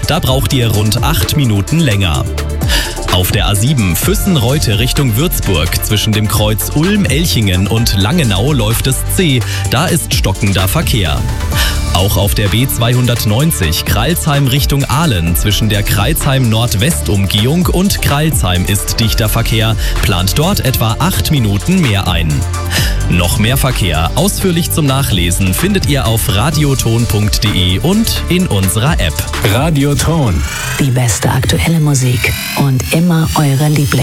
Da braucht ihr rund 8 Minuten länger. Auf der A7 Füssen-Reute Richtung Würzburg zwischen dem Kreuz Ulm-Elchingen und Langenau läuft es zäh. Da ist stockender Verkehr. Auch auf der B290 Crailsheim Richtung Aalen zwischen der Crailsheim-Nordwest-Umgehung und Crailsheim ist dichter Verkehr. Plant dort etwa 8 Minuten mehr ein. Noch mehr Verkehr ausführlich zum Nachlesen findet ihr auf radioton.de und in unserer App. Radioton. Die beste aktuelle Musik und immer eure Lieblinge.